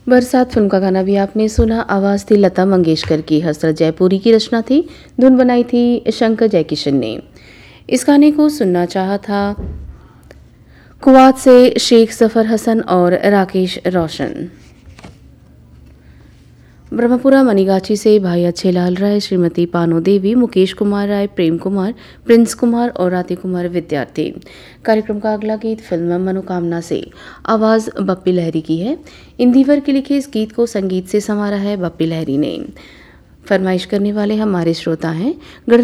बरसात फिल्म का गाना भी आपने सुना। आवाज़ थी लता मंगेशकर की, हसरत जयपुरी की रचना थी, धुन बनाई थी शंकर जयकिशन ने। इस गाने को सुनना चाहा था कुवैत से शेख जफर हसन और राकेश रोशन। ब्रह्मपुरा मनीगाची से भाई अच्छेलाल राय, श्रीमती पानो देवी, मुकेश कुमार राय, प्रेम कुमार, प्रिंस कुमार और राती कुमार विद्यार्थी। कार्यक्रम का अगला गीत फिल्म मनोकामना से, आवाज़ बप्पी लहरी की है। इंदिवर के लिखे इस गीत को संगीत से संवारा है बप्पी लहरी ने। फरमाइश करने वाले हमारे श्रोता हैं